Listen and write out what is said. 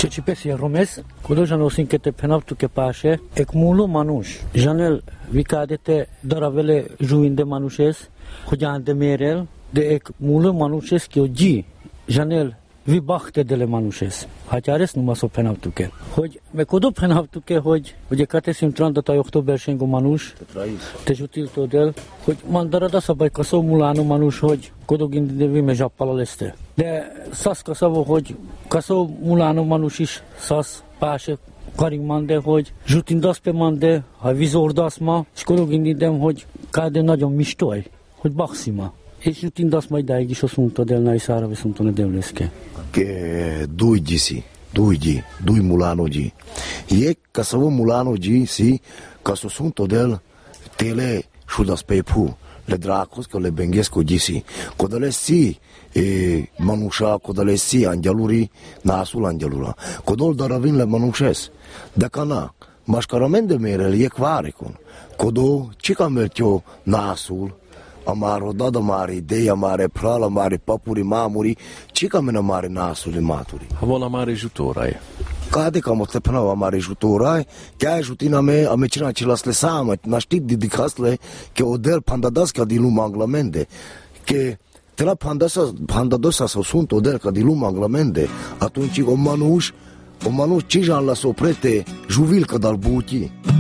Ce pesi romes, quando já não se que te penaltu que paše, ekmulo manush. Janel vicadete doravele juinde manushes, hojan de merel, de ekmulo manushes que oji. Janel vibachte dele manushes. Hacares nu maso penaltu que. Hoj me kodo penaltu que hoj cate simtran data october shengo manush. Te jutil todel. Hoj mandara da sabai kaso mulano manush hoj kodo gindi devi me japaleste. De sas kasavo hoj kaso mulano manushish sas paše karing mande hoj jutindas pe mande avizordas ma skoro gindi dem hoj kade nagyon mistoi hoj baxima. És jutindas mai daig is osunta del na isara vesuntone devleske. Che dui mulano gi. E kasavo mulano gi si kaso sunto del tele shudas pepu le dracos che le bengesco gi si. Codale si manusha codale si angeluri nasul angelura. Codol daravin le manushes. Dakana mascaramende merel e quaricon. Codo cica mertio nasul amaro dada mare idei amare prala mare papuri mamuri cica mena mare nasuli maturi havola mare jutorai cade cam te pnava mare jutorai che ajutina me a mecina cilas le sama na știt didicasle che odel pandadas ca di lum anglamende che te la pandadosa sau sunt odel ca di lum anglamende atunci o manuș cija la soprete juvil ca dal buti